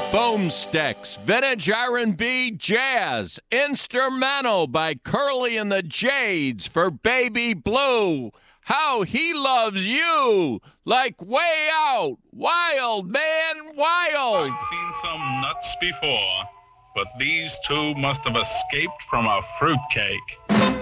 Boomsticks, Vintage R&B Jazz, Instrumental by Curly and the Jades for Baby Blue. How he loves you, like way out, wild, man, wild. I've seen some nuts before, but these two must have escaped from a fruitcake.